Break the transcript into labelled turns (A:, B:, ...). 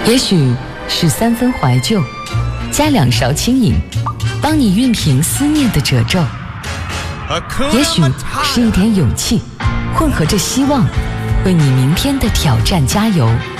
A: 也许是3分怀旧，加2勺轻饮，帮你熨平思念的褶皱；也许是一点勇气，混合着希望，为你明天的挑战加油。